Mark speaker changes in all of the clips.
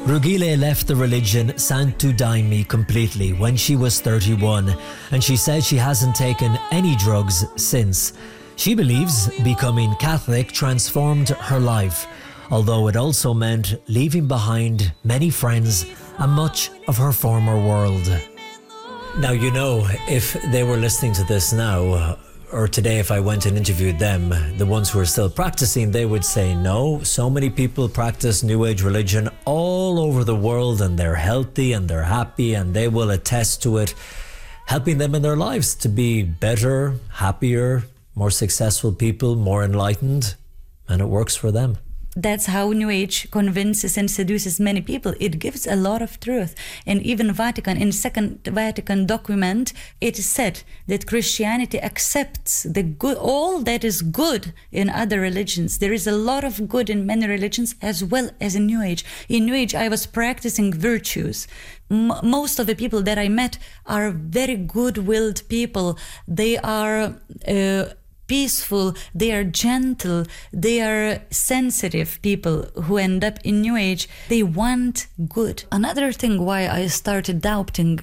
Speaker 1: Rugile left the religion Santu Daimi completely when she was 31, and she said she hasn't taken any drugs since. She believes becoming Catholic transformed her life, although it also meant leaving behind many friends and much of her former world. Now, you know, if they were listening to this now, or today if I went and interviewed them, the ones who are still practicing, they would say no. So many people practice New Age religion all over the world, and they're healthy and they're happy, and they will attest to it, helping them in their lives to be better, happier, more successful people, more enlightened, and it works for them.
Speaker 2: That's how New Age convinces and seduces many people. It gives a lot of truth. And even Vatican, in Second Vatican document, it is said that Christianity accepts the good, all that is good in other religions. There is a lot of good in many religions as well as in New Age. In New Age, I was practicing virtues. Most of the people that I met are very good-willed people. They are peaceful, they are gentle, they are sensitive people who end up in New Age. They want good. Another thing why I started doubting,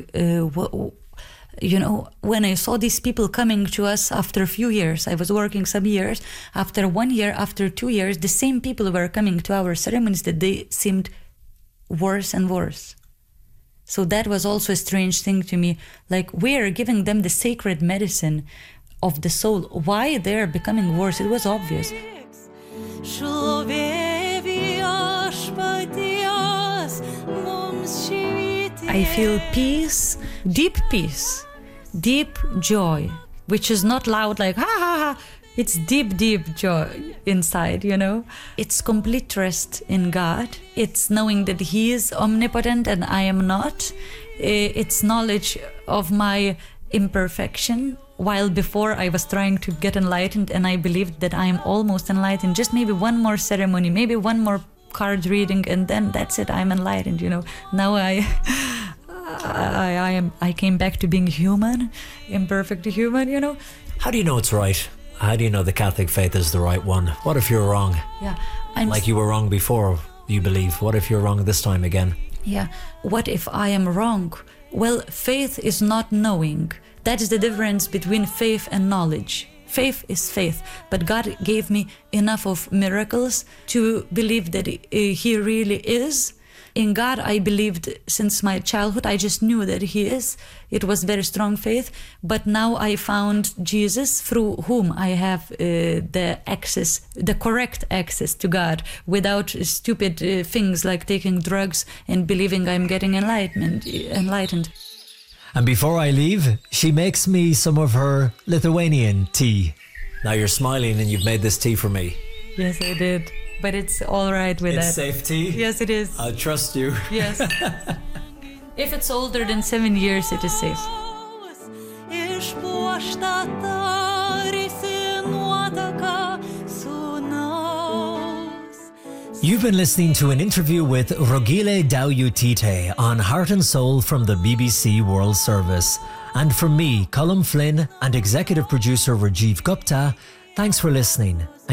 Speaker 2: when I saw these people coming to us after a few years, I was working some years, after 1 year, after 2 years, the same people were coming to our ceremonies that they seemed worse and worse. So that was also a strange thing to me. Like, we are giving them the sacred medicine of the soul. Why they're becoming worse? It was obvious. I feel peace, deep joy, which is not loud like ha ha ha. It's deep joy inside, you know. It's complete trust in God. It's knowing that He is omnipotent and I am not. It's knowledge of my imperfection. While before I was trying to get enlightened, and I believed that I am almost enlightened. Just maybe one more ceremony, maybe one more card reading, and then that's it, I'm enlightened, you know. Now I came back to being human, imperfect human, you know.
Speaker 1: How do you know it's right? How do you know the Catholic faith is the right one? What if you're wrong?
Speaker 2: Yeah,
Speaker 1: like you were wrong before, you believe. What if you're wrong this time again?
Speaker 2: Yeah, what if I am wrong? Well, faith is not knowing. That is the difference between faith and knowledge. Faith is faith, but God gave me enough of miracles to believe that He really is. In God, I believed since my childhood. I just knew that He is. It was very strong faith. But now I found Jesus, through whom I have the correct access to God, without stupid things like taking drugs and believing I'm getting enlightened.
Speaker 1: And before I leave, she makes me some of her Lithuanian tea. Now you're smiling and you've made this tea for me.
Speaker 2: Yes, I did. But it's all right with that.
Speaker 1: It's safe tea?
Speaker 2: Yes, it is.
Speaker 1: I trust you.
Speaker 2: Yes. If it's older than 7 years, it is safe.
Speaker 1: You've been listening to an interview with Rugile Dauyutite on Heart and Soul from the BBC World Service. And from me, Colm Flynn, and executive producer Rajiv Gupta, thanks for listening.